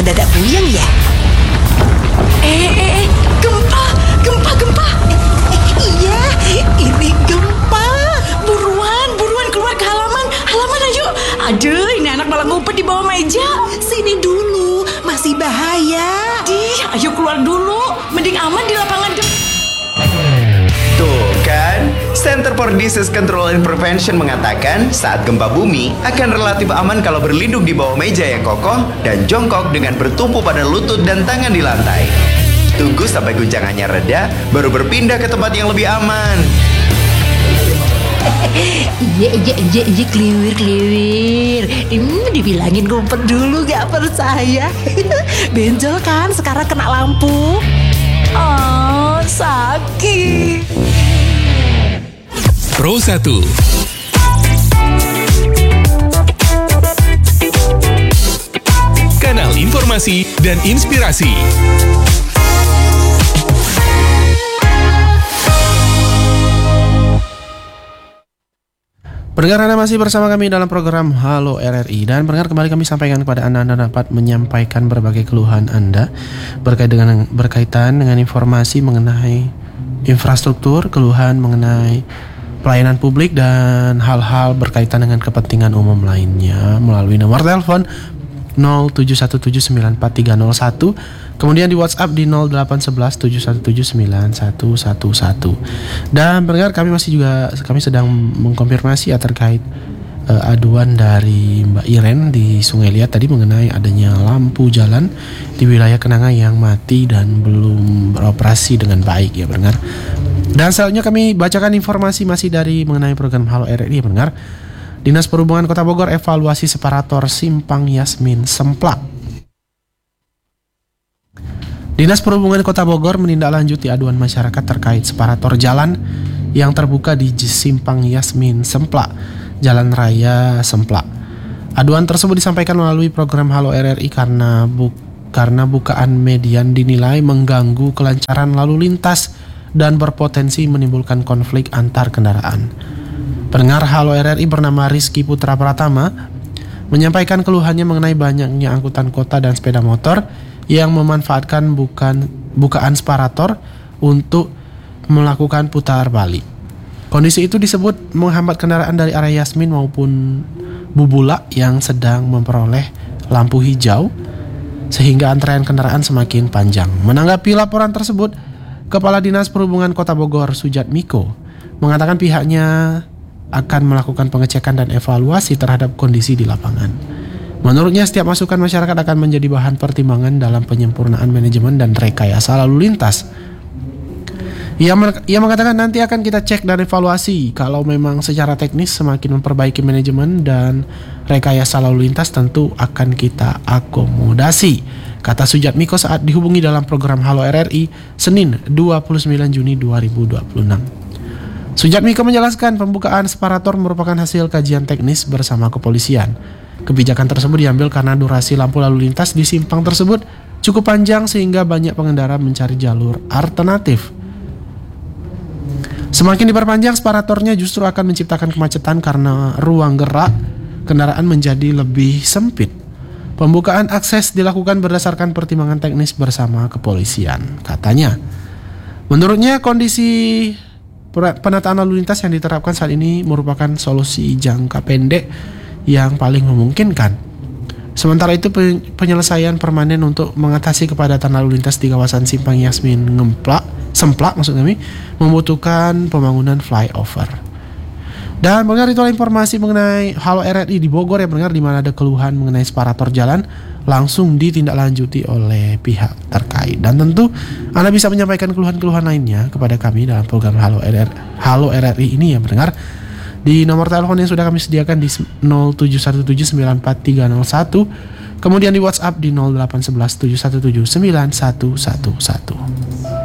mendadak buyang ya? Gempa. Iya, ini gempa. Buruan keluar ke halaman ayo. Aduh, ini anak malah ngumpet di bawah meja. Sini dulu, masih bahaya. Ayo keluar dulu, mending aman di lapangan Tuh kan, Center for Disease Control and Prevention mengatakan saat gempa bumi akan relatif aman kalau berlindung di bawah meja yang kokoh dan jongkok dengan bertumpu pada lutut dan tangan di lantai. Tunggu sampai guncangannya reda, baru berpindah ke tempat yang lebih aman. Iya, kliwir. Dibilangin ngumpet dulu gak percaya. Benjol kan sekarang kena lampu. Oh, sakit. Pro 1. Kanal informasi dan inspirasi. Pendengar, Anda masih bersama kami dalam program Halo RRI. Dan pendengar, kembali kami sampaikan kepada Anda dapat menyampaikan berbagai keluhan Anda berkaitan dengan informasi mengenai infrastruktur, keluhan mengenai pelayanan publik, dan hal-hal berkaitan dengan kepentingan umum lainnya melalui nomor telepon 0717943001, kemudian di WhatsApp di 0811717911. Dan pendengar, kami sedang mengkonfirmasi terkait aduan dari Mbak Iren di Sungai Liat tadi mengenai adanya lampu jalan di wilayah Kenanga yang mati dan belum beroperasi dengan baik ya pendengar. Dan selanjutnya kami bacakan informasi masih dari mengenai program Halo RRI ya pendengar. Dinas Perhubungan Kota Bogor evaluasi separator Simpang Yasmin Semplak. Dinas Perhubungan Kota Bogor menindaklanjuti aduan masyarakat terkait separator jalan yang terbuka di Simpang Yasmin Semplak, Jalan Raya Semplak. Aduan tersebut disampaikan melalui program Halo RRI karena bukaan median dinilai mengganggu kelancaran lalu lintas dan berpotensi menimbulkan konflik antar kendaraan. Pendengar, Halo RRI bernama Rizky Putra Pratama menyampaikan keluhannya mengenai banyaknya angkutan kota dan sepeda motor yang memanfaatkan bukaan separator untuk melakukan putar balik. Kondisi itu disebut menghambat kendaraan dari arah Yasmin maupun Bubula yang sedang memperoleh lampu hijau sehingga antrean kendaraan semakin panjang. Menanggapi laporan tersebut, Kepala Dinas Perhubungan Kota Bogor Sujatmiko mengatakan pihaknya akan melakukan pengecekan dan evaluasi terhadap kondisi di lapangan. Menurutnya, setiap masukan masyarakat akan menjadi bahan pertimbangan dalam penyempurnaan manajemen dan rekayasa lalu lintas. Ia mengatakan nanti akan kita cek dan evaluasi. Kalau memang secara teknis semakin memperbaiki manajemen dan rekayasa lalu lintas, tentu akan kita akomodasi, kata Sujatmiko saat dihubungi dalam program Halo RRI Senin 29 Juni 2026. Sujatmiko menjelaskan pembukaan separator merupakan hasil kajian teknis bersama kepolisian. Kebijakan tersebut diambil karena durasi lampu lalu lintas di simpang tersebut cukup panjang sehingga banyak pengendara mencari jalur alternatif. Semakin diperpanjang separatornya justru akan menciptakan kemacetan karena ruang gerak kendaraan menjadi lebih sempit. Pembukaan akses dilakukan berdasarkan pertimbangan teknis bersama kepolisian, katanya. Menurutnya kondisi penataan lalu lintas yang diterapkan saat ini merupakan solusi jangka pendek yang paling memungkinkan. Sementara itu penyelesaian permanen untuk mengatasi kepadatan lalu lintas di kawasan Simpang Yasmin Semplak maksud kami membutuhkan pembangunan flyover. Dan pendengar, itulah informasi mengenai Halo RRI di Bogor ya pendengar, di mana ada keluhan mengenai separator jalan langsung ditindaklanjuti oleh pihak terkait. Dan tentu Anda bisa menyampaikan keluhan-keluhan lainnya kepada kami dalam program Halo RRI ini ya pendengar, di nomor telepon yang sudah kami sediakan di 0717943001, kemudian di WhatsApp di 0811717911.